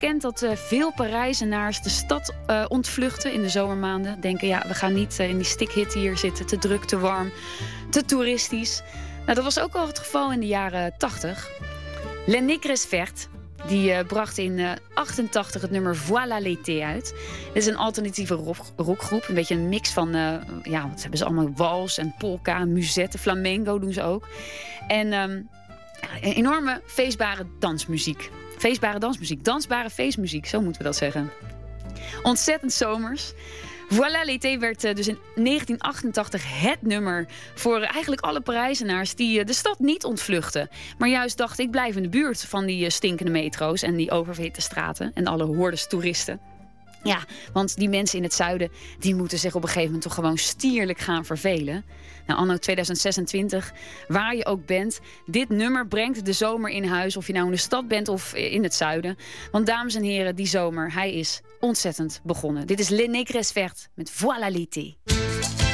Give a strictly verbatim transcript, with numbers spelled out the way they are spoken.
bekend dat uh, veel Parijzenaars de stad uh, ontvluchten in de zomermaanden. Denken, ja, we gaan niet uh, in die stikhit hier zitten, te druk, te warm, te toeristisch. Nou, dat was ook al het geval in de jaren tachtig. Les Négresses Vertes, die uh, bracht in uh, achtentachtig het nummer Voilà l'été uit. Dit is een alternatieve rock, rockgroep. Een beetje een mix van, uh, ja, wat hebben ze allemaal? Wals en polka, musette, flamenco doen ze ook. En um, een enorme feestbare dansmuziek. Feestbare dansmuziek, dansbare feestmuziek, zo moeten we dat zeggen. Ontzettend zomers. Voilà l'été werd uh, dus in negentien achtentachtig het nummer voor uh, eigenlijk alle Parijzenaars die uh, de stad niet ontvluchten. Maar juist dachten, ik blijf in de buurt van die uh, stinkende metro's en die oververhitte straten en alle hordes toeristen. Ja, want die mensen in het zuiden, die moeten zich op een gegeven moment toch gewoon stierlijk gaan vervelen. Nou, anno tweeduizend zesentwintig, waar je ook bent, dit nummer brengt de zomer in huis, of je nou in de stad bent of in het zuiden. Want dames en heren, die zomer, hij is ontzettend begonnen. Dit is Les Négresses Vertes met Voilà l'été.